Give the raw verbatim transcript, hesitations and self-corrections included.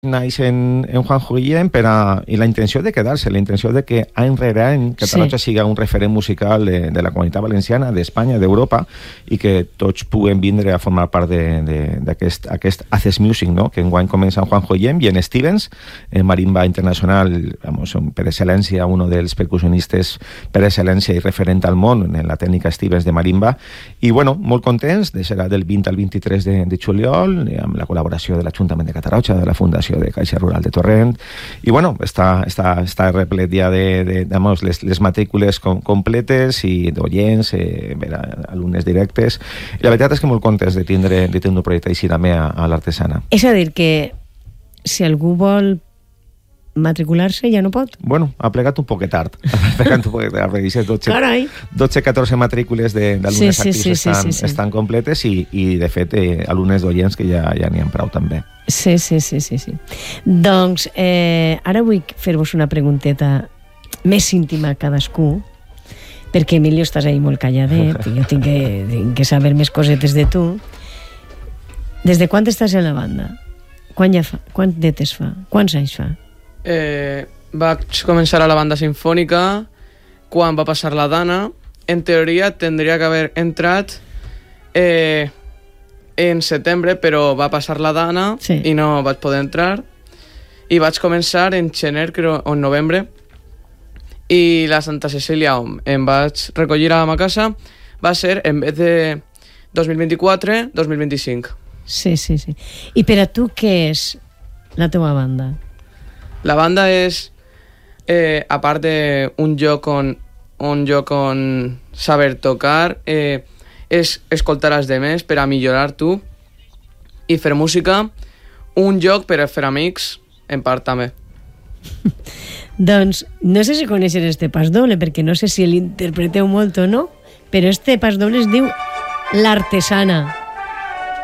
naix en, en Juanjo Guillén per a, i la intenció de quedar-se, la intenció de que any rere any Catarroja sí. siga un referent musical de, de la comunitat valenciana, d'Espanya, d'Europa, i que tots puguem vindre a formar part d'aquest aquest Haces Music, no? Que enguany comença en Juanjo Guillén i en Stevens, en marimba internacional, vamos, per excel·lència, un dels percussionistes per excel·lència i referent al món en la tècnica Stevens de marimba, i bueno, molt contents, serà del vint al vint-i-tres de, de juliol, amb la col·laboració de l'Ajuntament de Catarroja, de la Fundació de Caixa Rural de Torrent, i bueno, està, està, està replet ja de, de, de vamos, les, les matrícules com, completes i d'oients, eh, alumnes directes, i la veritat és que molt contents de tindre, de tindre un projecte així també a, a l'Artesana. És a dir, que si algú vol matricular-se ja no pot? Bueno, ha plegat un poquet tard. Ha plegat un poquet tard. dotze catorze matrícules d'alumnes sí, sí, actius sí, estan, sí, sí, sí. estan completes i, i de fet, eh, alumnes d'oients que ja, ja n'hi ha prou també. Sí, sí, sí, sí, sí. Doncs eh, ara vull fer-vos una pregunteta més íntima a cadascú, perquè Emilio estàs ahí molt calladet i jo tinc que, tinc que saber més cosetes de tu. Des de quan estàs en la banda? Quan ja fa? Quant detes fa? Quants anys fa? Eh, vaig començar a la banda sinfònica quan va passar la Dana. En teoria tindria que haver entrat eh, en setembre, però va passar la Dana sí. i no vaig poder entrar, i vaig començar en gener creo, o en novembre, i la Santa Cecília, on em vaig recollir a la meva casa, va ser en vez de dos mil vint-i-quatre, dos mil vint-i-cinc. Sí, sí, sí. I per a tu què és la teva banda? La banda és, eh, a part d'un lloc on, un lloc on saber tocar, eh, és escoltar els demés per a millorar tu i fer música, un lloc per a fer amics, en part també. Doncs no sé si coneixes este pas doble, perquè no sé si l'interpreteu molt o no, però este pas doble es diu l'Artesana.